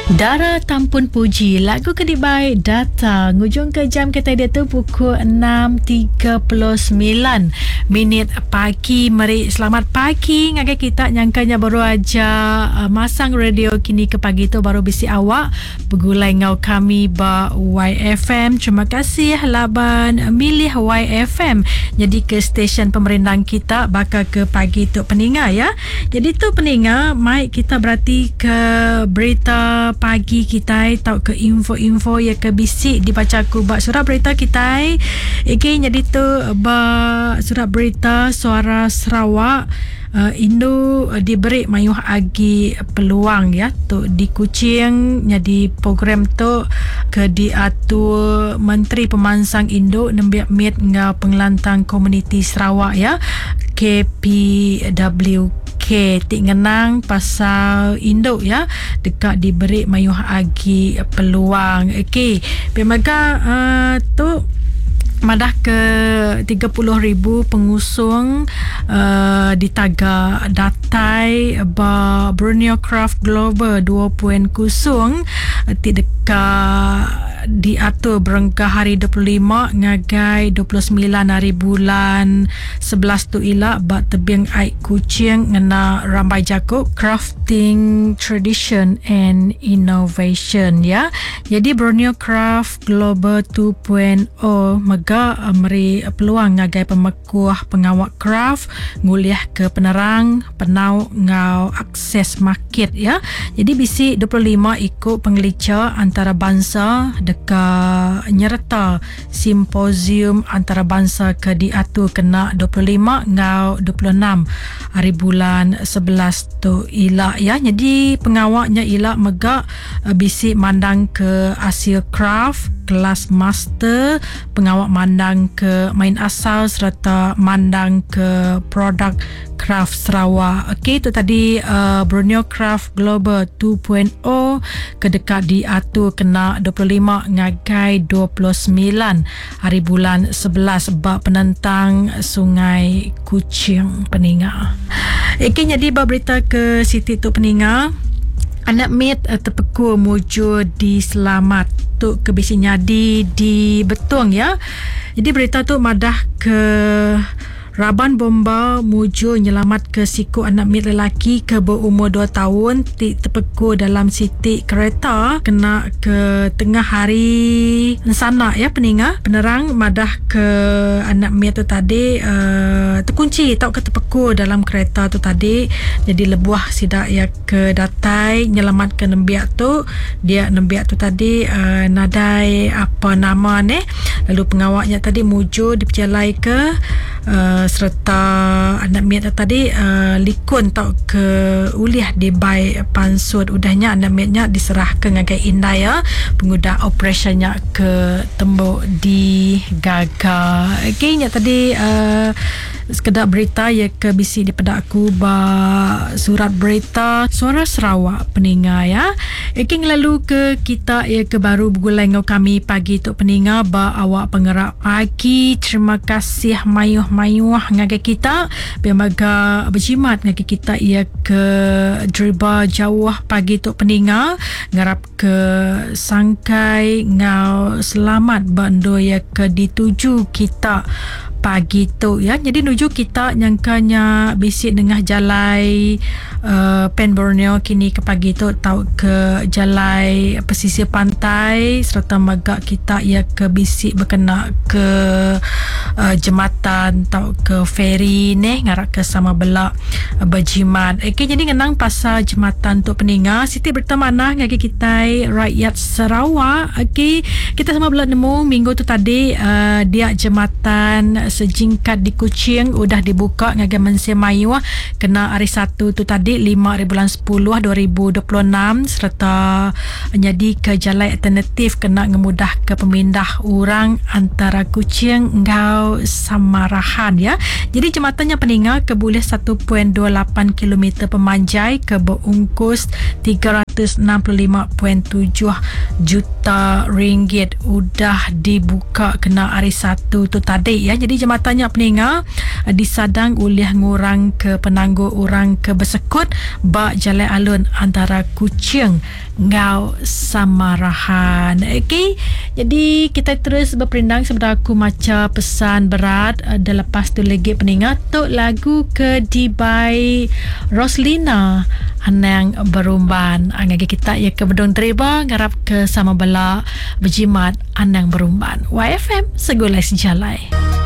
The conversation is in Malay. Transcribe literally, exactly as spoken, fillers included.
Dara Tampun Puji, lagu Kedip Baik datang. Hujung ke jam kita dia tu pukul enam tiga puluh sembilan minit pagi. Mari selamat pagi ngagai kita nyangkanya baru aja uh, masang radio kini ke pagi tu baru bisi awak begulai ngau kami ba Y F M. Terima kasih laban milih Y F M. Jadi ke stesen pemerintahan kita bakal ke pagi tu peninga ya. Jadi tu peninga mai kita berarti ke berita pagi kita tahu ke info-info ya ke bisik dibaca aku bak surat berita kita. Okay, jadi tu ba surat berita Suara Sarawak uh, Indo uh, diberi mayuh agi peluang ya tu di Kuching. Jadi program tu ke diatur Menteri Pemansang Indo nembiak mit ngau pengelantang komuniti Sarawak ya K P W K tik ngenang pasal Indo ya dekat diberi mayuh agi peluang. Okey, pemaga uh, tu madah ke tiga puluh ribu pengusung uh, di taga datai ba Borneo Craft Global dua poin kosong uh, ti dekat diatur berengkah hari dua puluh lima ngagai dua puluh sembilan hari bulan sebelas tu ilak bak tebing aik Kuching ngena rambai jakuk crafting tradition and innovation ya. Jadi Borneo Craft Global dua poin kosong mega meri peluang ngagai pemekuah pengawak craft nguliah ke penerang penau ngau akses market ya. Jadi bisi dua puluh lima ikut pengelicah antara bangsa dekat nyerta simposium antarabangsa ke diatur kena dua puluh lima ngau dua puluh enam hari bulan sebelas tu ilak ya. Jadi pengawaknya ilak megak uh, bisi mandang ke hasil craft kelas master, pengawak mandang ke main asal serta mandang ke produk craft Sarawak. Okey, itu tadi uh, Borneo Craft Global dua poin kosong kedekat diatur kena dua puluh lima ngagai dua puluh sembilan hari bulan sebelas bak penentang Sungai Kuching peninga. Okey, jadi bab berita ke Siti tu peninga. Anak mit uh, terpekur mujur di selamat tu ke bisi nyadi di Betong ya. Jadi berita tu madah ke Raban bomba mujur nyelamat ke siku anak mit lelaki ke berumur dua tahun ti terpekur dalam sitik kereta kena ke tengah hari sana ya peninga. Penerang madah ke anak mit tu tadi uh, terkunci tau ke terpekur dalam kereta tu tadi. Jadi lebuah sidak ya ke datai nyelamat ke nembiak tu. Dia nembiak tu tadi uh, nadai apa nama ni. Lalu pengawaknya tadi mujur diperjalai ke uh, serta anak miat tadi uh, likun tau ke uliah di bai pansut udahnya anak miatnya diserahkan ngagai indah ya pengudah operasionnya ke tembok di Gaga. Okay, nya tadi uh, sekedar berita ya ke bisi di pedaku ba surat berita Suara Sarawak peninga ya. Eking lalu ke kita ya ke baru bergulai ngau kami pagi tu peninga ba awak penggerak pagi. Terima kasih mayuh-mayuh ngagai kita bermaga berjimat ngagai kita ia ke driba jauh pagi tu peninga ngarap ke sangkai ngau selamat bando ya ke dituju kita pagi tu ya. Jadi nuju kita nyangkanya bisik dengah jalai uh, Pen Borneo kini ke pagi tu tau ke jalai pesisir pantai serta magak kita ya ke bisik berkena ke uh, jembatan tau ke feri ni ngarak ke sama belak uh, berjimat. Okay, jadi ngenang pasal jembatan tu peninga Siti bertemanah ngagi kita rakyat Sarawak. Okay, kita sama belak nemu minggu tu tadi uh, dia jembatan sejingkat di Kuching udah dibuka ngagai mensi mayu kena hari satu tu tadi lima hari bulan sepuluh dua ribu dua puluh enam serta jadi ke jalan alternatif kena ngemudah ke pemindah orang antara Kuching ngau Samarahan ya. Jadi jembatannya peninga ke boleh satu poin dua lapan kilometer pemanjai ke berungkus tiga ratus seratus enam puluh lima perpuluhan tujuh juta ringgit udah dibuka kena hari Sabtu tu tadi ya. Jadi jembatannya peninggal disadang oleh ngurang ke penangguh orang ke bersekut bak jalan alun antara Kuching ngau Samarahan. Okey, jadi kita terus berperindang sebentar aku macam pesan berat uh, dan lepas tu lagi peninggal tu lagu ke Dibai Roslina Anang Berumban. Angagi kita ya ke Bedong Tereba ngarap ke sama bela berjimat Anang Berumban. Y F M Segulai Sejalai.